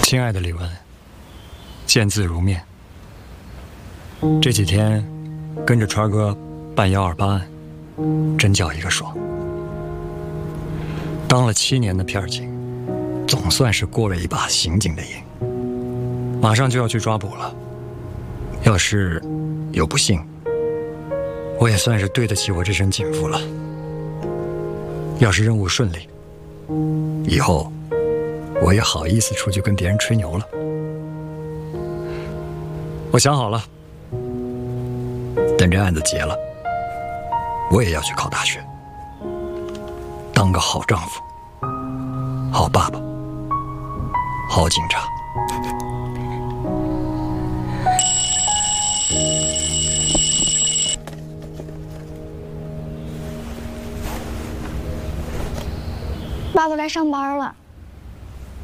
亲爱的李文，见字如面。这几天跟着川哥办128案，真叫一个爽。当了7年的片警，总算是过了一把刑警的瘾。马上就要去抓捕了，要是有不幸，我也算是对得起我这身警服了。要是任务顺利，以后我也好意思出去跟别人吹牛了。我想好了，等这案子结了，我也要去考大学，当个好丈夫、好爸爸、好警察。 爸爸来上班了。